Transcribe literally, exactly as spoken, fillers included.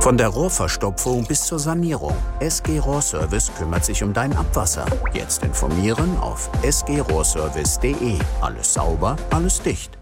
Von der Rohrverstopfung bis zur Sanierung. S G Rohrservice kümmert sich um dein Abwasser. Jetzt informieren auf s g rohrservice punkt de. Alles sauber, alles dicht.